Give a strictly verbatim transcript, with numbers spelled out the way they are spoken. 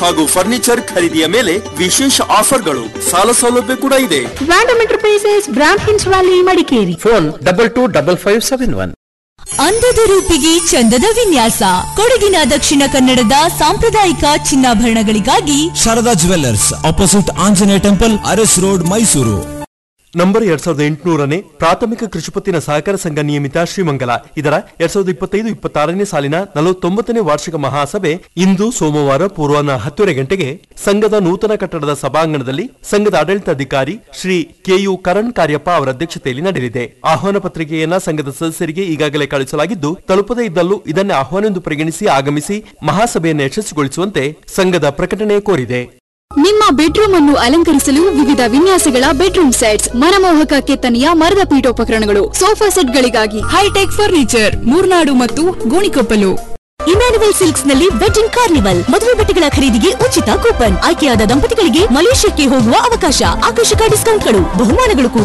ಹಾಗೂ ಫರ್ನಿಚರ್ ಖರೀದಿಯ ಮೇಲೆ ವಿಶೇಷ ಆಫರ್ಗಳು, ಸಾಲ ಸೌಲಭ್ಯ ಕೂಡ ಇದೆ. ವ್ಯಾಂಡಮ್ enterprises, brand ಹಿನ್ಸ್ valley, Madikeri. Phone double two double five seven one. ಅಂದದ ರೂಪಿಗೆ ಚಂದದ ವಿನ್ಯಾಸ, ಕೊಡಗಿನ ದಕ್ಷಿಣ ಕನ್ನಡದ ಸಾಂಪ್ರದಾಯಿಕ ಚಿನ್ನಾಭರಣಗಳಿಗಾಗಿ Sharada jewellers, opposite Anjaneya temple, Aras road, Mysuru. Number ಎರಡ್ ಸಾವಿರದ ಎಂಟುನೂರನೇ ಪ್ರಾಥಮಿಕ ಕೃಷಿಪತ್ತಿನ ಸಹಕಾರ ಸಂಘ ನಿಯಮಿತ ಶ್ರೀಮಂಗಲ ಇದರ ಎರಡ್ ಸಾವಿರದ ಇಪ್ಪತ್ತೈದು ಇಪ್ಪತ್ತಾರನೇ ಸಾಲಿನ ನಲವತ್ತೊಂಬತ್ತನೇ ವಾರ್ಷಿಕ ಮಹಾಸಭೆ ಇಂದು ಸೋಮವಾರ ಪೂರ್ವಾಹ್ನ ಹತ್ತುವರೆ ಗಂಟೆಗೆ ಸಂಘದ ನೂತನ ಕಟ್ಟಡದ ಸಭಾಂಗಣದಲ್ಲಿ ಸಂಘದ ಆಡಳಿತಾಧಿಕಾರಿ ಶ್ರೀ ಕೆಯು ಕರಣ್ ಕಾರ್ಯಪ್ಪ ಅವರ ಅಧ್ಯಕ್ಷತೆಯಲ್ಲಿ ನಡೆಯಲಿದೆ. ಆಹ್ವಾನ ಪತ್ರಿಕೆಯನ್ನ ಸಂಘದ ಸದಸ್ಯರಿಗೆ ಈಗಾಗಲೇ ಕಳುಹಿಸಲಾಗಿದ್ದು, ತಲುಪದೇ ಇದ್ದಲ್ಲೂ ಇದನ್ನೇ ಆಹ್ವಾನವೆಂದು ಪರಿಗಣಿಸಿ ಆಗಮಿಸಿ ಮಹಾಸಭೆಯನ್ನು ಯಶಸ್ವಿಗೊಳಿಸುವಂತೆ ಸಂಘದ ಪ್ರಕಟಣೆ ಕೋರಿದೆ. ನಿಮ್ಮ ಬೆಡ್ರೂಮ್ ಅನ್ನು ಅಲಂಕರಿಸಲು ವಿವಿಧ ವಿನ್ಯಾಸಗಳ ಬೆಡ್ರೂಮ್ ಸೆಟ್ಸ್, ಮನಮೋಹಕ ಕೆತ್ತನೆಯ ಮರದ ಪೀಠೋಪಕರಣಗಳು, ಸೋಫಾ ಸೆಟ್ಗಳಿಗಾಗಿ ಹೈಟೆಕ್ ಫರ್ನಿಚರ್, ಮೂರ್ನಾಡು ಮತ್ತು ಗೋಣಿಕೊಪ್ಪಲು. ಇಮ್ಯಾನುವಲ್ ಸಿಲ್ಕ್ಸ್ ನಲ್ಲಿ ವೆಡ್ಡಿಂಗ್ ಕಾರ್ನಿವಲ್, ಮದುವೆ ಬಟ್ಟೆಗಳ ಖರೀದಿಗೆ ಉಚಿತ ಕೂಪನ್, ಆಯ್ಕೆಯಾದ ದಂಪತಿಗಳಿಗೆ ಮಲೇಷ್ಯಾಕ್ಕೆ ಹೋಗುವ ಅವಕಾಶ, ಆಕರ್ಷಕ ಡಿಸ್ಕೌಂಟ್ಗಳು, ಬಹುಮಾನಗಳು ಕೂಡ